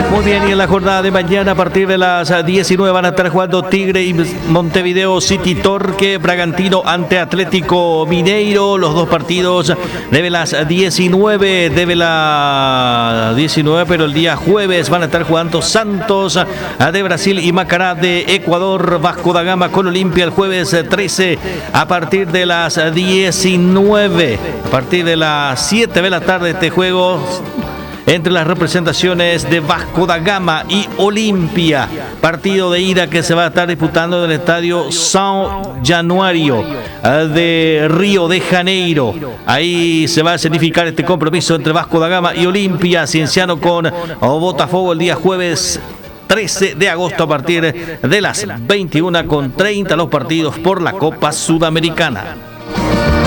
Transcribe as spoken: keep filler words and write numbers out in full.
Muy bien, y en la jornada de mañana a partir de las diecinueve van a estar jugando Tigre y Montevideo City Torque, Bragantino ante Atlético Mineiro, los dos partidos de las diecinueve, de las diecinueve, pero el día jueves van a estar jugando Santos de Brasil y Macará de Ecuador, Vasco da Gama con Olimpia el jueves trece a partir de las diecinueve, a partir de las siete de la tarde este juego entre las representaciones de Vasco da Gama y Olimpia. Partido de ida que se va a estar disputando en el estadio São Januário de Río de Janeiro. Ahí se va a escenificar este compromiso entre Vasco da Gama y Olimpia. Cienciano con Botafogo el día jueves trece de agosto a partir de las veintiuna con treinta los partidos por la Copa Sudamericana.